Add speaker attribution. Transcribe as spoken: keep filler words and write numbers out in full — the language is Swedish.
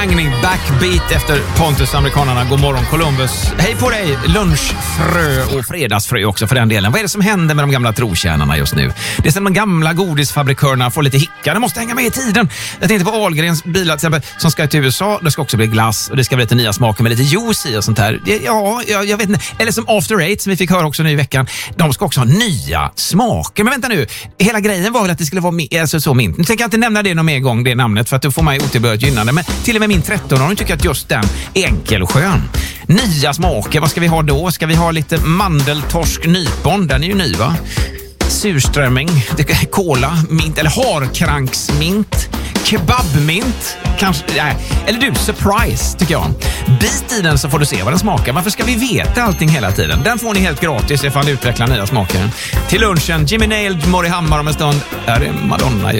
Speaker 1: Backbeat efter Pontus, amerikanerna. God morgon Columbus. Hej på dig, lunchfrö och fredagsfrö också för den delen. Vad är det som händer med de gamla trotjänarna just nu? Det är som de gamla godisfabrikörerna får lite hicka. De måste hänga med i tiden. Jag tänkte på Ahlgrens bilar till exempel, som ska till U S A. Det ska också bli glass och det ska bli lite nya smaker med lite juice i och sånt här. Det, ja, jag, jag vet inte. Eller som After Eight som vi fick höra också nu i veckan. De ska också ha nya smaker. Men vänta nu, hela grejen var väl att det skulle vara alltså, så mint. Nu tänker jag inte nämna det någon mer gång, det namnet, för att du får mig otillbörligt gynnande. Men till och med min trettonåring tycker att just den är enkel och skön. Nya smaker, vad ska vi ha då? Ska vi ha lite mandeltorsk nypon? Den är ju ny, va? Surströmming, cola, mint eller harkranksmint, kebabmint, kanske, nej. Eller du, surprise tycker jag. Bit i den så får du se vad den smakar. Varför ska vi veta allting hela tiden? Den får ni helt gratis ifall ni utvecklar nya smaker. Till lunchen, Jimmy Nailed, Mori Hammar om en stund. Är det Madonna ju.